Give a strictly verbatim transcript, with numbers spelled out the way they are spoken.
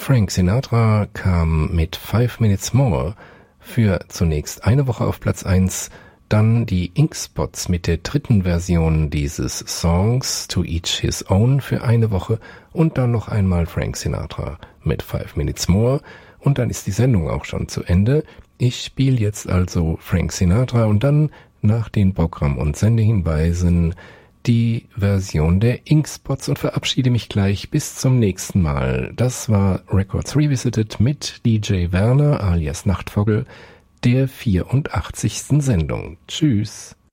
Frank Sinatra kam mit Five Minutes More für zunächst eine Woche auf Platz eins, dann die Ink Spots mit der dritten Version dieses Songs To Each His Own für eine Woche und dann noch einmal Frank Sinatra mit Five Minutes More und dann ist die Sendung auch schon zu Ende. Ich spiele jetzt also Frank Sinatra und dann nach den Programm- und Sendehinweisen die Version der Ink Spots und verabschiede mich gleich bis zum nächsten Mal. Das war Records Revisited mit D J Werner alias Nachtvogel, der vierundachtzigsten Sendung. Tschüss.